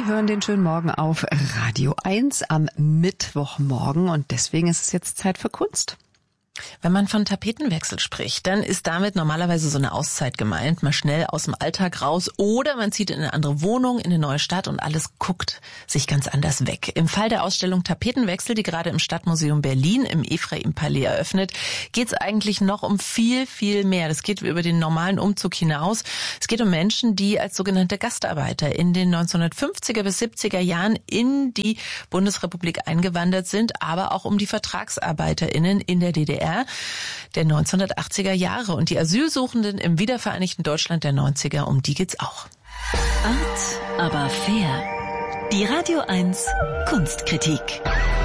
Sie hören den schönen Morgen auf Radio 1 am Mittwochmorgen und deswegen ist es jetzt Zeit für Kunst. Wenn man von Tapetenwechsel spricht, dann ist damit normalerweise so eine Auszeit gemeint, mal schnell aus dem Alltag raus oder man zieht in eine andere Wohnung, in eine neue Stadt und alles guckt sich ganz anders weg. Im Fall der Ausstellung Tapetenwechsel, die gerade im Stadtmuseum Berlin im Ephraim-Palais eröffnet, geht es eigentlich noch um viel, viel mehr. Das geht über den normalen Umzug hinaus. Es geht um Menschen, die als sogenannte Gastarbeiter in den 1950er bis 70er Jahren in die Bundesrepublik eingewandert sind, aber auch um die VertragsarbeiterInnen in der DDR der 1980er Jahre und die Asylsuchenden im wiedervereinigten Deutschland der 90er, um die geht's auch. Art, aber fair. Die Radio 1 Kunstkritik.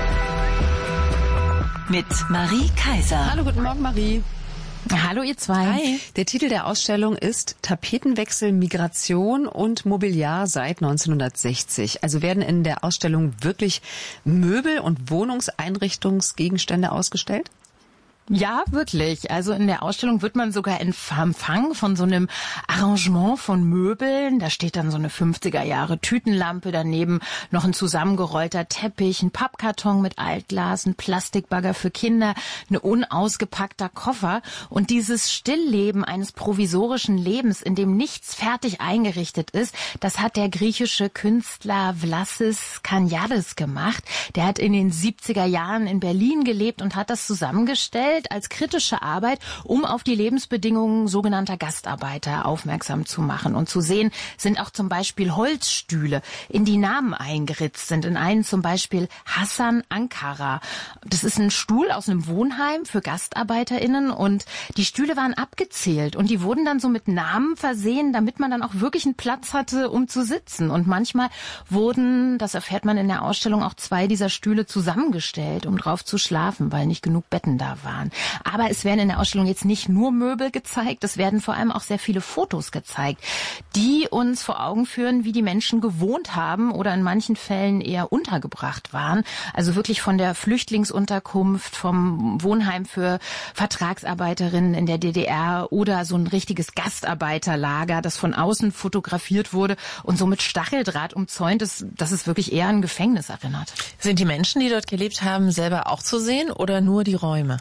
Mit Marie Kaiser. Hallo, guten Morgen, Marie. Hallo, ihr zwei. Hi. Der Titel der Ausstellung ist Tapetenwechsel, Migration und Mobiliar seit 1960. Also werden in der Ausstellung wirklich Möbel und Wohnungseinrichtungsgegenstände ausgestellt? Ja, wirklich. Also in der Ausstellung wird man sogar empfangen von so einem Arrangement von Möbeln. Da steht dann so eine 50er Jahre Tütenlampe, daneben noch ein zusammengerollter Teppich, ein Pappkarton mit Altglas, ein Plastikbagger für Kinder, ein unausgepackter Koffer. Und dieses Stillleben eines provisorischen Lebens, in dem nichts fertig eingerichtet ist, das hat der griechische Künstler Vlasis Kaniades gemacht. Der hat in den 70er Jahren in Berlin gelebt und hat das zusammengestellt als kritische Arbeit, um auf die Lebensbedingungen sogenannter Gastarbeiter aufmerksam zu machen. Und zu sehen sind auch zum Beispiel Holzstühle, in die Namen eingeritzt sind. In einen zum Beispiel Hassan Ankara. Das ist ein Stuhl aus einem Wohnheim für GastarbeiterInnen und die Stühle waren abgezählt und die wurden dann so mit Namen versehen, damit man dann auch wirklich einen Platz hatte, um zu sitzen. Und manchmal wurden, das erfährt man in der Ausstellung, auch 2 dieser Stühle zusammengestellt, um drauf zu schlafen, weil nicht genug Betten da waren. Aber es werden in der Ausstellung jetzt nicht nur Möbel gezeigt, es werden vor allem auch sehr viele Fotos gezeigt, die uns vor Augen führen, wie die Menschen gewohnt haben oder in manchen Fällen eher untergebracht waren. Also wirklich von der Flüchtlingsunterkunft, vom Wohnheim für Vertragsarbeiterinnen in der DDR oder so ein richtiges Gastarbeiterlager, das von außen fotografiert wurde und so mit Stacheldraht umzäunt ist, dass es wirklich eher an ein Gefängnis erinnert. Sind die Menschen, die dort gelebt haben, selber auch zu sehen oder nur die Räume?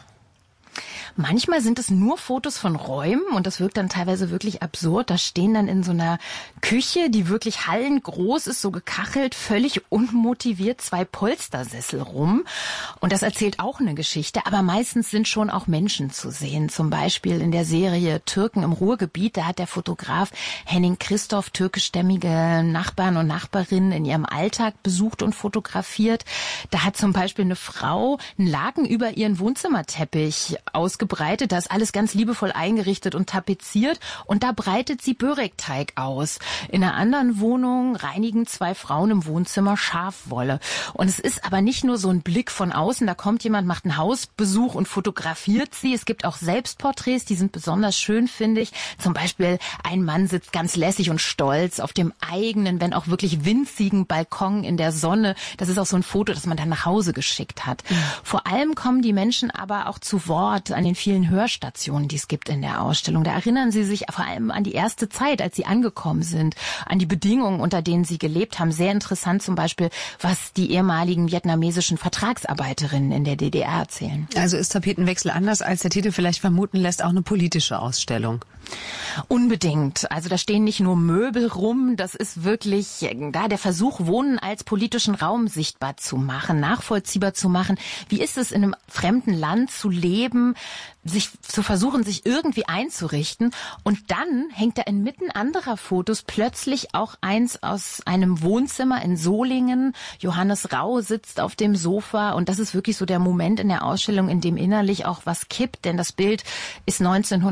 Manchmal sind es nur Fotos von Räumen und das wirkt dann teilweise wirklich absurd. Da stehen dann in so einer Küche, die wirklich hallengroß ist, so gekachelt, völlig unmotiviert 2 Polstersessel rum. Und das erzählt auch eine Geschichte, aber meistens sind schon auch Menschen zu sehen. Zum Beispiel in der Serie Türken im Ruhrgebiet, da hat der Fotograf Henning Christoph türkischstämmige Nachbarn und Nachbarinnen in ihrem Alltag besucht und fotografiert. Da hat zum Beispiel eine Frau einen Laken über ihren Wohnzimmerteppich ausgebreitet. Da ist alles ganz liebevoll eingerichtet und tapeziert und da breitet sie Börekteig aus. In einer anderen Wohnung reinigen 2 Frauen im Wohnzimmer Schafwolle. Und es ist aber nicht nur so ein Blick von außen, da kommt jemand, macht einen Hausbesuch und fotografiert sie. Es gibt auch Selbstporträts, die sind besonders schön, finde ich. Zum Beispiel ein Mann sitzt ganz lässig und stolz auf dem eigenen, wenn auch wirklich winzigen Balkon in der Sonne. Das ist auch so ein Foto, das man dann nach Hause geschickt hat. Vor allem kommen die Menschen aber auch zu Wort an den vielen Hörstationen, die es gibt in der Ausstellung. Da erinnern sie sich vor allem an die erste Zeit, als sie angekommen sind, an die Bedingungen, unter denen sie gelebt haben. Sehr interessant zum Beispiel, was die ehemaligen vietnamesischen Vertragsarbeiterinnen in der DDR erzählen. Also ist Tapetenwechsel anders, als der Titel vielleicht vermuten lässt, auch eine politische Ausstellung? Unbedingt. Also da stehen nicht nur Möbel rum, das ist wirklich da der Versuch, Wohnen als politischen Raum sichtbar zu machen, nachvollziehbar zu machen. Wie ist es in einem fremden Land zu leben, sich zu versuchen, sich irgendwie einzurichten. Und dann hängt da inmitten anderer Fotos plötzlich auch eins aus einem Wohnzimmer in Solingen. Johannes Rau sitzt auf dem Sofa und das ist wirklich so der Moment in der Ausstellung, in dem innerlich auch was kippt, denn das Bild ist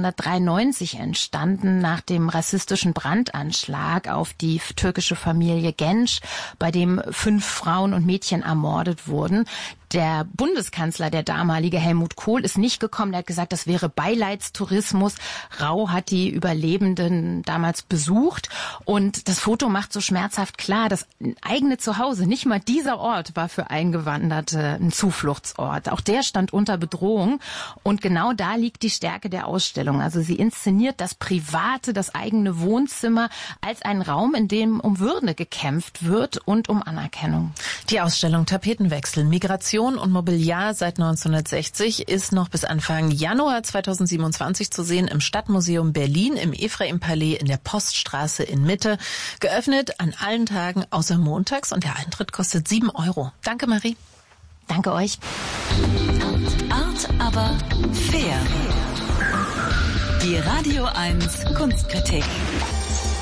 1993 entstanden nach dem rassistischen Brandanschlag auf die türkische Familie Genç, bei dem 5 Frauen und Mädchen ermordet wurden. Der Bundeskanzler, der damalige Helmut Kohl, ist nicht gekommen. Der hat gesagt, das wäre Beileidstourismus. Rau hat die Überlebenden damals besucht. Und das Foto macht so schmerzhaft klar, das eigene Zuhause, nicht mal dieser Ort war für Eingewanderte ein Zufluchtsort. Auch der stand unter Bedrohung. Und genau da liegt die Stärke der Ausstellung. Also sie inszeniert das Private, das eigene Wohnzimmer als einen Raum, in dem um Würde gekämpft wird und um Anerkennung. Die Ausstellung Tapetenwechsel, Migration und Mobiliar seit 1960 ist noch bis Anfang Januar 2027 zu sehen im Stadtmuseum Berlin, im Ephraim-Palais in der Poststraße in Mitte. Geöffnet an allen Tagen außer montags und der Eintritt kostet 7 €. Danke, Marie. Danke euch. Art, aber fair. Die Radio 1 Kunstkritik.